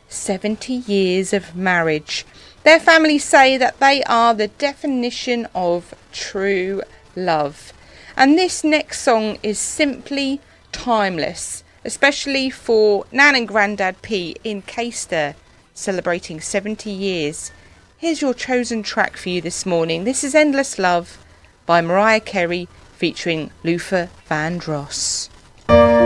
70 years of marriage. Their family say that they are the definition of true love. And this next song is simply timeless, especially for Nan and Grandad P in Caister, celebrating 70 years. Here's your chosen track for you this morning. This is Endless Love by Mariah Carey featuring Luther Vandross.